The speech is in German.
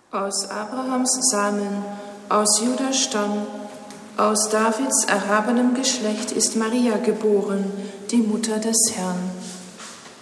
Aus Abrahams Samen, aus Judas Stamm, aus Davids erhabenem Geschlecht ist Maria geboren, die Mutter des Herrn.